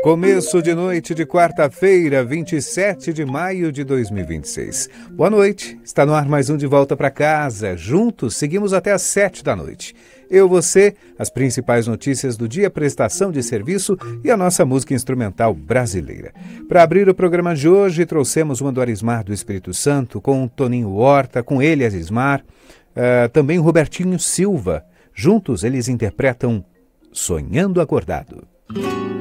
Começo de noite de quarta-feira, 27 de maio de 2026. Boa noite, está no ar mais um De Volta para Casa. Juntos, seguimos até às 7 da noite. Eu, você, as principais notícias do dia, prestação de serviço e a nossa música instrumental brasileira. Para abrir o programa de hoje, trouxemos o Arismar do Espírito Santo, com o Toninho Horta, com ele, Arismar, também o Robertinho Silva. Juntos, eles interpretam Sonhando Acordado.